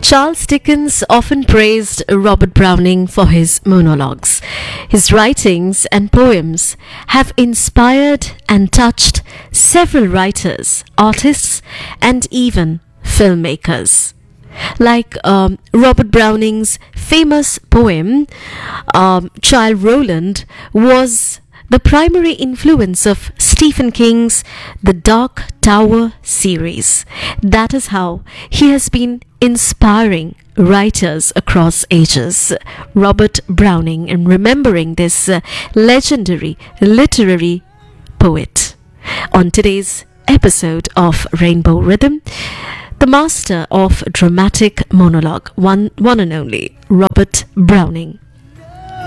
Charles Dickens often praised Robert Browning for his monologues. His writings and poems have inspired and touched several writers, artists, and even filmmakers. Like Robert Browning's famous poem, Childe Roland, was the primary influence of Stephen King's The Dark Tower series. That is how he has been inspiring writers across ages. Robert Browning, and remembering this legendary literary poet. On today's episode of Rainbow Rhythm, the master of dramatic monologue, one and only Robert Browning.